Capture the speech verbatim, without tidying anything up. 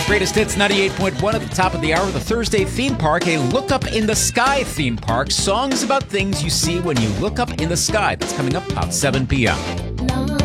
Greatest Hits ninety-eight point one at the top of the hour. The Thursday theme park, a Look Up in the Sky theme park. Songs about things you see when you look up in the sky. That's coming up about seven p.m.